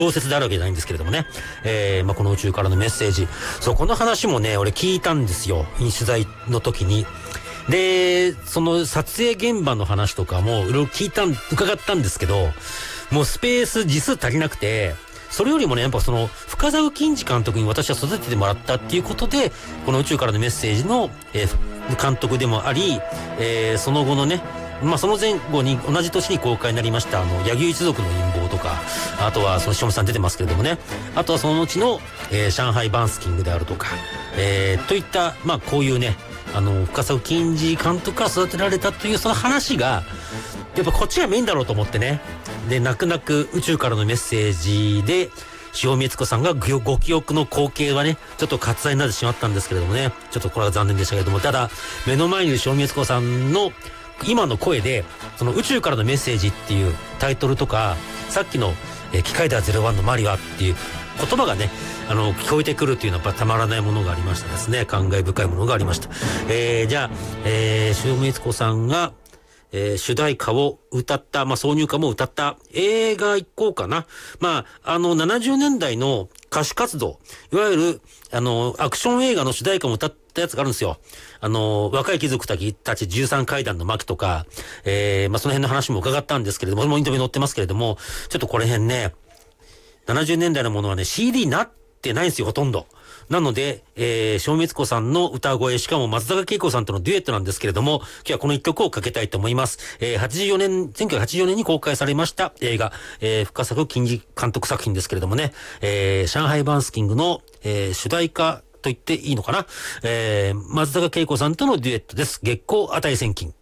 小説であるわけじゃないんですけれどもね。この宇宙からのメッセージ。そう、この話もね、俺聞いたんですよ。取材の時に。で、その撮影現場の話とかもいろいろ伺ったんですけど、もうスペース字数足りなくて、それよりもね、やっぱその、深澤金次監督に私は育ててもらったっていうことで、この宇宙からのメッセージの、監督でもあり、その後のね、その前後に同じ年に公開になりました柳生一族の陰謀とか、あとはその塩見さん出てますけれどもね、あとはその後の、上海バンスキングであるとか、といったこういうね、深澤金次監督から育てられたというその話がやっぱこっちがメインだろうと思ってね。で、泣く泣く宇宙からのメッセージで塩見悦子さんがご記憶の光景はね、ちょっと割愛になってしまったんですけれどもね、ちょっとこれは残念でしたけれども、ただ目の前にいる塩見悦子さんの今の声で、その宇宙からのメッセージっていうタイトルとか、さっきの機械だ01のマリアっていう言葉がね、聞こえてくるっていうのはやっぱたまらないものがありましたですね。感慨深いものがありました。じゃあ、塩見悦子さんが、主題歌を歌った、挿入歌も歌った映画行こうかな。70年代の歌手活動、いわゆる、アクション映画の主題歌も歌ったやつがあるんですよ。若い貴族たち13階段の巻とか、その辺の話も伺ったんですけれども、インタビュー載ってますけれども、ちょっとこれ辺ね、70年代のものはね、CD になってないんですよ、ほとんど。なので、塩見悦子さんの歌声、しかも松坂慶子さんとのデュエットなんですけれども、今日はこの一曲をかけたいと思います。1984年に公開されました映画、深作金次監督作品ですけれどもね、上海バンスキングの、主題歌と言っていいのかな、松坂慶子さんとのデュエットです。月光値千金。